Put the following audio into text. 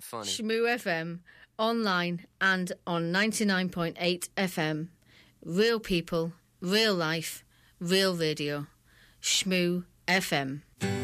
funny. Shmoo FM, online and on 99.8 FM. Real people, real life, real radio. Shmoo FM.